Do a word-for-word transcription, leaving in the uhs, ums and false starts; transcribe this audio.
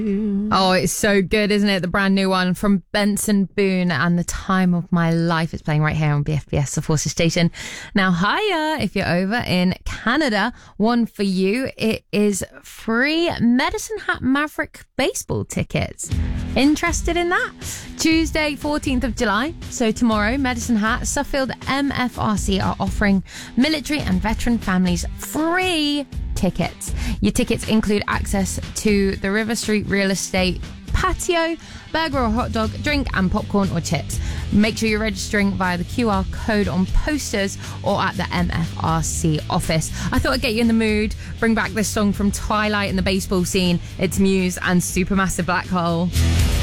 Oh, it's so good, isn't it? The brand new one from Benson Boone and The Time of My Life. It's playing right here on B F B S, the Forces Station. Now, hiya, if you're over in Canada, one for you. It is free Medicine Hat Maverick baseball tickets. Interested in that? Tuesday, fourteenth of July, so tomorrow, Medicine Hat, Suffield M F R C are offering military and veteran families free tickets. Your tickets include access to the River Street Real Estate patio, burger or hot dog, drink and popcorn or chips. Make sure you're registering via the Q R code on posters or at the M F R C office. I thought I'd get you in the mood, bring back this song from Twilight and the baseball scene. It's Muse and Supermassive Black Hole.